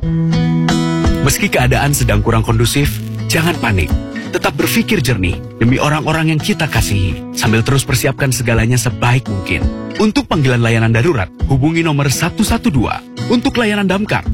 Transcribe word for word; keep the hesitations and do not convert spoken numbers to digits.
Meski keadaan sedang kurang kondusif, jangan panik. Tetap berpikir jernih demi orang-orang yang kita kasihi, sambil terus persiapkan segalanya sebaik mungkin. Untuk panggilan layanan darurat, hubungi nomor satu satu dua. Untuk layanan damkar,